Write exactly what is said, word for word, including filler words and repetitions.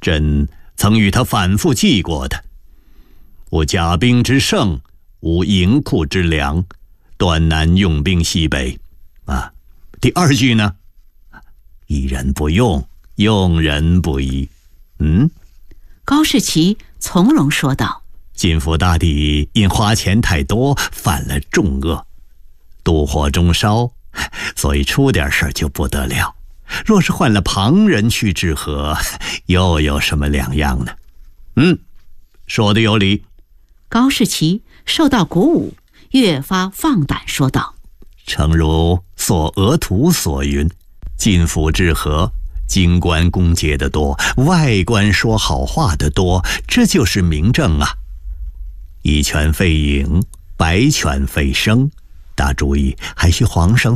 朕曾与他反复记过的。无甲兵之盛，无营库之粮，断难用兵西北。啊，第二句呢？疑人不用，用人不疑。嗯， 高士奇从容说道： 晋福大帝因花钱太多，犯了重恶，妒火中烧，所以出点事儿就不得了。若是换了旁人去治和，又有什么两样呢？嗯，说得有理。 高士奇受到鼓舞，越发放胆说道： 诚如所额图所云，晋府治和，京官攻讦的多，外官说好话的多，这就是明证啊。一拳废影，百拳废生，大主意还需皇上